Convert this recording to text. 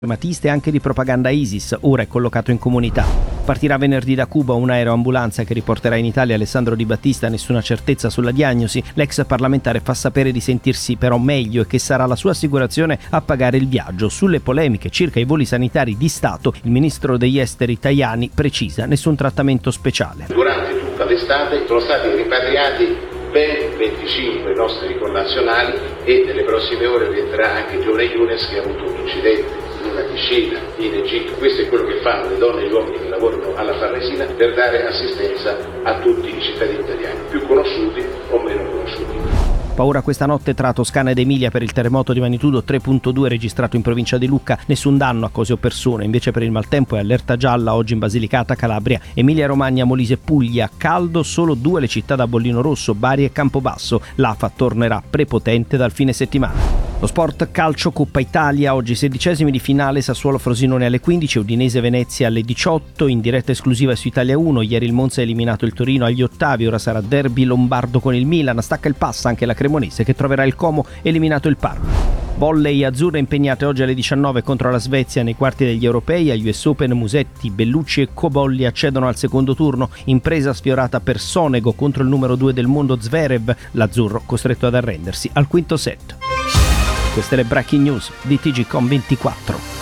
Matiste e anche di propaganda ISIS, ora è collocato in comunità. Partirà venerdì da Cuba un aeroambulanza che riporterà in Italia Alessandro Di Battista, nessuna certezza sulla diagnosi. L'ex parlamentare fa sapere di sentirsi però meglio e che sarà la sua assicurazione a pagare il viaggio. Sulle polemiche circa i voli sanitari di Stato, il ministro degli esteri Tajani precisa: nessun trattamento speciale. Durante tutta l'estate sono stati rimpatriati ben 25 nostri connazionali e nelle prossime ore rientrerà anche Gione Younes, che ha avuto un incidente in una piscina in Egitto. Questo è quello che fanno le donne e gli uomini che lavorano alla Farnesina per dare assistenza a tutti i cittadini italiani, più conosciuti o meno conosciuti. Paura questa notte tra Toscana ed Emilia per il terremoto di magnitudo 3.2 registrato in provincia di Lucca. Nessun danno a cose o persone. Invece per il maltempo è allerta gialla oggi in Basilicata, Calabria, Emilia Romagna, Molise, Puglia. Caldo solo 2 le città da Bollino Rosso, Bari e Campobasso. L'AFA tornerà prepotente dal fine settimana. Lo sport: calcio, Coppa Italia, oggi 16esimi di finale, Sassuolo-Frosinone alle 15, Udinese-Venezia alle 18, in diretta esclusiva su Italia 1. Ieri il Monza ha eliminato il Torino agli ottavi, ora sarà derby lombardo con il Milan, stacca il pass anche la Cremonese che troverà il Como eliminato il Parma. Volley: azzurre impegnate oggi alle 19 contro la Svezia nei quarti degli europei. A US Open Musetti, Bellucci e Cobolli accedono al secondo turno. Impresa sfiorata per Sonego contro il numero 2 del mondo Zverev, l'azzurro costretto ad arrendersi al quinto set. Queste le breaking news di TGcom 24.